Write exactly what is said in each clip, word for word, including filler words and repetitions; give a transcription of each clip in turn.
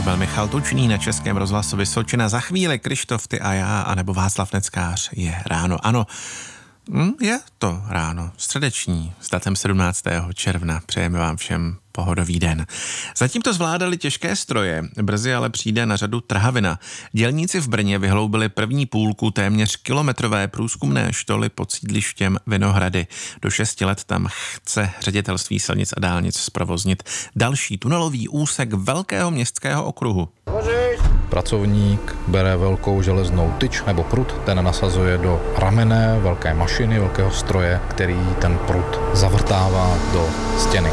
byl Michal Tučný na Českém rozhlasu Vysočina. Za chvíli Krištof, ty a já, anebo Václav Neckář je ráno. Ano, je to ráno, středeční, s datem sedmnáctého června. Přejeme vám všem pohodový den. Zatím to zvládali těžké stroje, brzy ale přijde na řadu trhavina. Dělníci v Brně vyhloubili první půlku téměř kilometrové průzkumné štoly pod sídlištěm Vinohrady. Do šesti let tam chce Ředitelství silnic a dálnic zprovoznit další tunelový úsek velkého městského okruhu. Pracovník bere velkou železnou tyč nebo prut, ten nasazuje do ramene velké mašiny, velkého stroje, který ten prut zavrtává do stěny.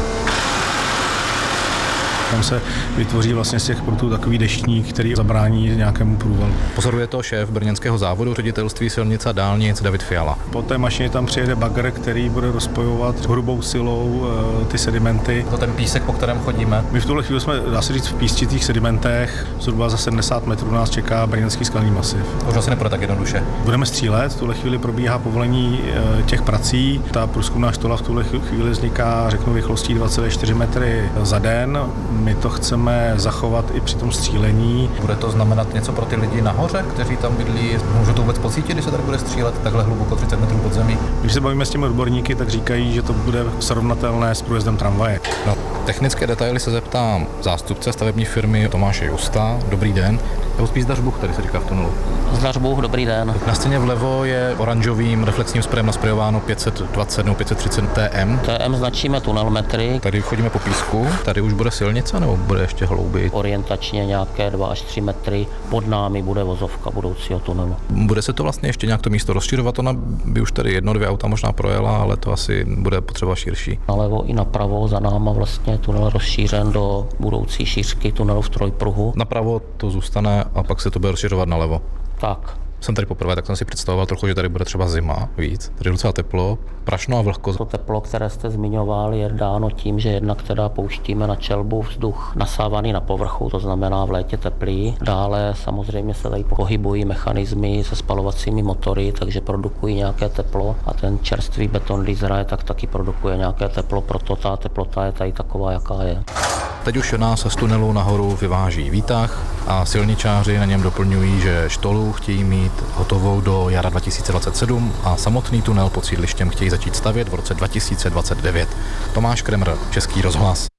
Tam se vytvoří vlastně z těch prutů takový deštník, který zabrání nějakému průvalu. Pozoruje to šéf brněnského závodu Ředitelství silnic a dálnic David Fiala. Po té mašině tam přijede bagr, který bude rozpojovat hrubou silou e, ty sedimenty. To ten písek, po kterém chodíme. My v tuhle chvíli jsme, dá se říct, v písčitých sedimentech. Zhruba za sedmdesát metrů nás čeká brněnský skalní masiv. To už asi nepůjde tak jednoduše. Budeme střílet, v tuhle chvíli probíhá povolení e, těch prací. Ta průzkumná štola v tuhle chvíli vzniká, řeknu, rychlostí dva celé čtyři metry za den. My to chceme zachovat i při tom střílení. Bude to znamenat něco pro ty lidi nahoře, kteří tam bydlí? Můžou to vůbec pocítit, když se tady bude střílet takhle hluboko třicet metrů pod zemí? Když se bavíme s těmi odborníky, tak říkají, že to bude srovnatelné s průjezdem tramvaje. No, technické detaily se zeptám zástupce stavební firmy Tomáše Justa. Dobrý den. Nebo spíš Zdařbuch, tady se říká v tunelu. Zdařbuch, dobrý den. Na stěně vlevo je oranžovým reflexním sprejem nasprejováno pět set dvacet nebo pět set třicet T M. T M značíme tunel metry. Tady chodíme po písku, tady už bude silnice nebo bude ještě hlouběji? Orientačně nějaké dva až tři metry pod námi bude vozovka budoucího tunelu. Bude se to vlastně ještě nějak to místo rozširovat? Ona by už tady jedno, dvě auta možná projela, ale to asi bude potřeba širší. Nalevo i napravo za náma vlastně tunel rozšířen do budoucí šířky tunelu v trojpruhu. Napravo to zůstane a pak se to bude rozšiřovat nalevo. Tak. Jsem tady poprvé, tak jsem si představoval trochu, že tady bude třeba zima víc. Tady je docela teplo, prašno a vlhko. To teplo, které jste zmiňoval, je dáno tím, že jednak teda pouštíme na čelbu vzduch nasávaný na povrchu, to znamená v létě teplý. Dále samozřejmě se tady pohybují mechanismy se spalovacími motory, takže produkují nějaké teplo a ten čerstvý beton, když zraje, tak taky produkuje nějaké teplo, proto ta teplota je tady taková, jaká je. Teď už nás z tunelu nahoru vyváží výtah a silničáři na něm doplňují, že štolu chtějí mít hotovou do jara dva tisíce dvacet sedm a samotný tunel pod sídlištěm chtějí začít stavět v roce dva tisíce dvacet devět. Tomáš Kremr, Český rozhlas.